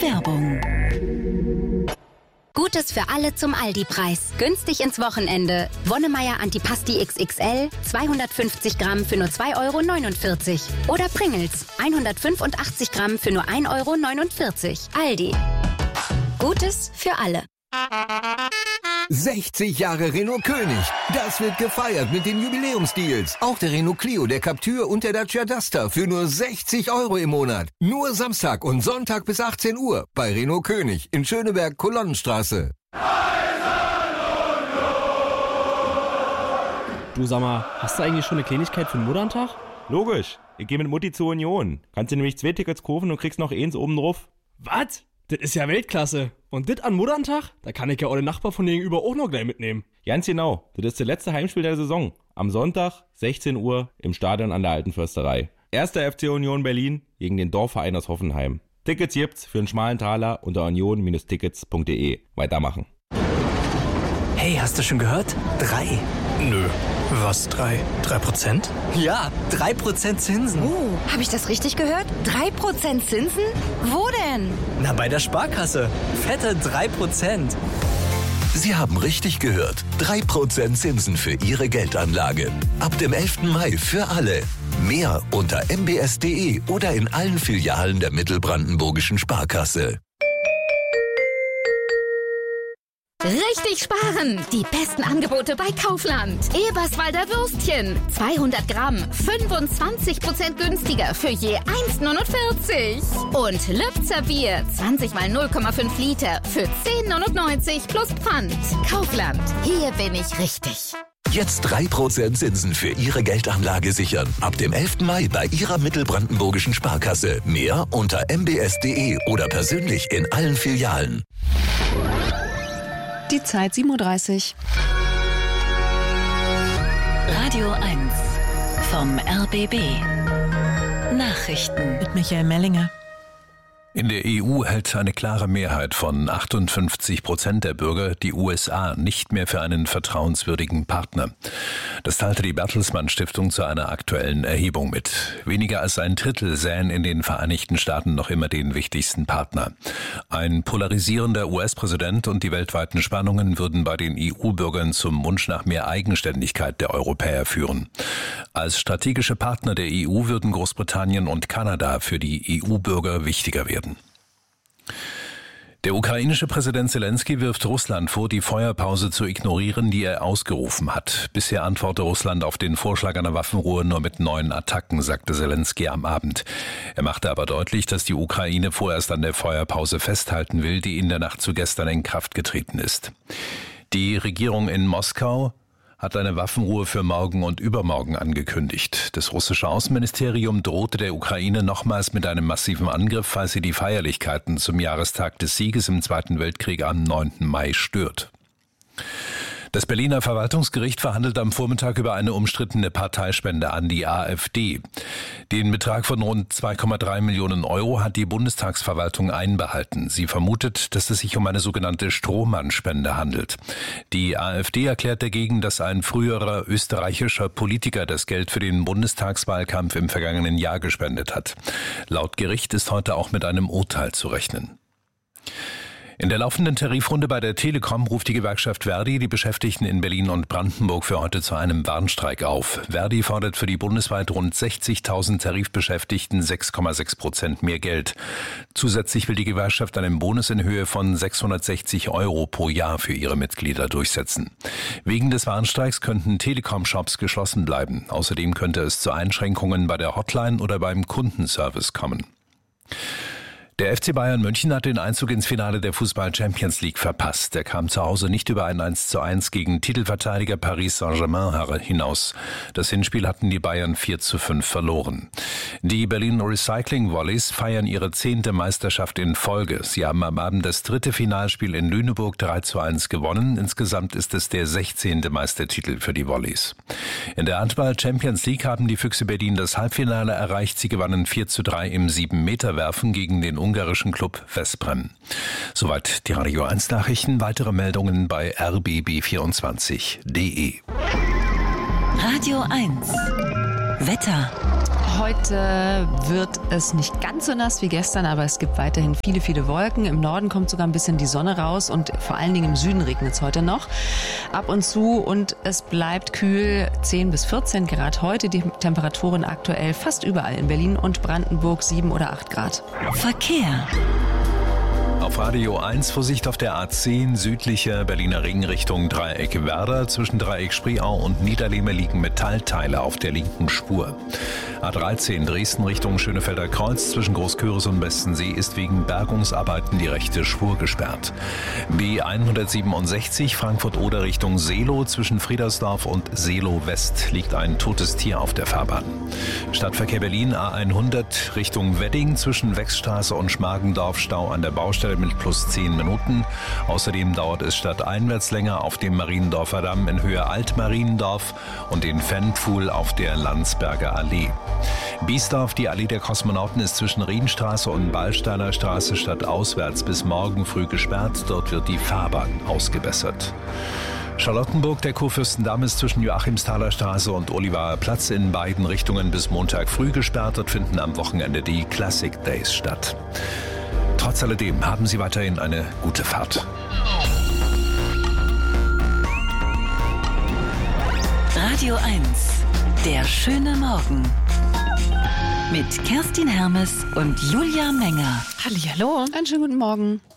Werbung. Gutes für alle zum Aldi-Preis. Günstig ins Wochenende. Wonnemeier Antipasti XXL, 250 Gramm für nur 2,49 €. Oder Pringles, 185 Gramm für nur 1,49 €. Aldi. Gutes für alle. 60 Jahre Renault König. Das wird gefeiert mit den Jubiläumsdeals. Auch der Renault Clio, der Captur und der Dacia Duster für nur 60 € im Monat. Nur Samstag und Sonntag bis 18 Uhr bei Renault König in Schöneberg, Kolonnenstraße. Du sag mal, hast du eigentlich schon eine Kleinigkeit für den Mutterntag? Logisch. Ich gehe mit Mutti zur Union. Kannst du nämlich 2 Tickets kaufen und kriegst noch eins oben drauf. Was? Das ist ja Weltklasse. Und das an Mutterntag? Da kann ich ja auch den Nachbar von gegenüber auch noch gleich mitnehmen. Ganz genau. Das ist das letzte Heimspiel der Saison. Am Sonntag, 16 Uhr, im Stadion an der Alten Försterei. 1. FC Union Berlin gegen den Dorfverein aus Hoffenheim. Tickets gibt's für einen schmalen Taler unter union-tickets.de. Weitermachen. Hey, hast du schon gehört? 3. Nö. Was, 3? 3%? Ja, 3% Zinsen. Habe ich das richtig gehört? 3% Zinsen? Wo denn? Na, bei der Sparkasse. Fette 3%. Sie haben richtig gehört. 3% Zinsen für Ihre Geldanlage. Ab dem 11. Mai für alle. Mehr unter mbs.de oder in allen Filialen der Mittelbrandenburgischen Sparkasse. Richtig sparen! Die besten Angebote bei Kaufland. Eberswalder Würstchen. 200 Gramm. 25% günstiger für je 1,49 €. Und Lübzer Bier. 20 mal 0,5 Liter für 10,99 € plus Pfand. Kaufland. Hier bin ich richtig. Jetzt 3% Zinsen für Ihre Geldanlage sichern. Ab dem 11. Mai bei Ihrer Mittelbrandenburgischen Sparkasse. Mehr unter mbs.de oder persönlich in allen Filialen. Die Zeit 7:30 Uhr. Radio 1 vom RBB. Nachrichten Mit Michael Mellinger. In der EU hält eine klare Mehrheit von 58% der Bürger die USA nicht mehr für einen vertrauenswürdigen Partner. Das teilte die Bertelsmann Stiftung zu einer aktuellen Erhebung mit. Weniger als ein Drittel sähen in den Vereinigten Staaten noch immer den wichtigsten Partner. Ein polarisierender US-Präsident und die weltweiten Spannungen würden bei den EU-Bürgern zum Wunsch nach mehr Eigenständigkeit der Europäer führen. Als strategische Partner der EU würden Großbritannien und Kanada für die EU-Bürger wichtiger werden. Der ukrainische Präsident Zelensky wirft Russland vor, die Feuerpause zu ignorieren, die er ausgerufen hat. Bisher antworte Russland auf den Vorschlag einer Waffenruhe nur mit neuen Attacken, sagte Zelensky am Abend. Er machte aber deutlich, dass die Ukraine vorerst an der Feuerpause festhalten will, die in der Nacht zu gestern in Kraft getreten ist. Die Regierung in Moskau hat eine Waffenruhe für morgen und übermorgen angekündigt. Das russische Außenministerium drohte der Ukraine nochmals mit einem massiven Angriff, falls sie die Feierlichkeiten zum Jahrestag des Sieges im Zweiten Weltkrieg am 9. Mai stört. Das Berliner Verwaltungsgericht verhandelt am Vormittag über eine umstrittene Parteispende an die AfD. Den Betrag von rund 2,3 Millionen € hat die Bundestagsverwaltung einbehalten. Sie vermutet, dass es sich um eine sogenannte Strohmann-Spende handelt. Die AfD erklärt dagegen, dass ein früherer österreichischer Politiker das Geld für den Bundestagswahlkampf im vergangenen Jahr gespendet hat. Laut Gericht ist heute auch mit einem Urteil zu rechnen. In der laufenden Tarifrunde bei der Telekom ruft die Gewerkschaft Verdi die Beschäftigten in Berlin und Brandenburg für heute zu einem Warnstreik auf. Verdi fordert für die bundesweit rund 60.000 Tarifbeschäftigten 6,6% mehr Geld. Zusätzlich will die Gewerkschaft einen Bonus in Höhe von 660 € pro Jahr für ihre Mitglieder durchsetzen. Wegen des Warnstreiks könnten Telekom-Shops geschlossen bleiben. Außerdem könnte es zu Einschränkungen bei der Hotline oder beim Kundenservice kommen. Der FC Bayern München hat den Einzug ins Finale der Fußball-Champions League verpasst. Er kam zu Hause nicht über ein 1:1 gegen Titelverteidiger Paris Saint-Germain hinaus. Das Hinspiel hatten die Bayern 4:5 verloren. Die Berlin Recycling Volleys feiern ihre 10. Meisterschaft in Folge. Sie haben am Abend das 3. Finalspiel in Lüneburg 3:1 gewonnen. Insgesamt ist es der 16. Meistertitel für die Volleys. In der Handball-Champions League haben die Füchse Berlin das Halbfinale erreicht. Sie gewannen 4:3 im 7-Meter-Werfen gegen den ungarischen Club Veszprem. Soweit die Radio 1 Nachrichten. Weitere Meldungen bei rbb24.de. Radio 1 Wetter. Heute wird es nicht ganz so nass wie gestern, aber es gibt weiterhin viele, viele Wolken. Im Norden kommt sogar ein bisschen die Sonne raus und vor allen Dingen im Süden regnet es heute noch. Ab und zu und es bleibt kühl, 10 bis 14 Grad heute. Die Temperaturen aktuell fast überall in Berlin und Brandenburg 7 oder 8 Grad. Verkehr. Auf Radio 1 Vorsicht auf der A10 südlicher Berliner Ring Richtung Dreieck Werder. Zwischen Dreieck Spreeau und Niederlehme liegen Metallteile auf der linken Spur. A13 Dresden Richtung Schönefelder Kreuz zwischen Großküritz und Bestensee ist wegen Bergungsarbeiten die rechte Spur gesperrt. B167 Frankfurt-Oder Richtung Seelow zwischen Friedersdorf und Seelow West liegt ein totes Tier auf der Fahrbahn. Stadtverkehr Berlin A100 Richtung Wedding zwischen Wechsstraße und Schmargendorf Stau an der Baustelle mit plus 10 Minuten. Außerdem dauert es stadteinwärts länger auf dem Mariendorfer Damm in Höhe Altmariendorf und den Fanpfuhl auf der Landsberger Allee. Biesdorf, die Allee der Kosmonauten, ist zwischen Rienstraße und Ballsteiner Straße stadtauswärts bis morgen früh gesperrt. Dort wird die Fahrbahn ausgebessert. Charlottenburg, der Kurfürstendamm ist zwischen Joachimsthaler Straße und Olivaer Platz in beiden Richtungen bis Montag früh gesperrt. Dort finden am Wochenende die Classic Days statt. Trotz alledem haben Sie weiterhin eine gute Fahrt. Radio 1, der schöne Morgen. Mit Kerstin Hermes und Julia Menger. Hallihallo. Einen schönen guten Morgen.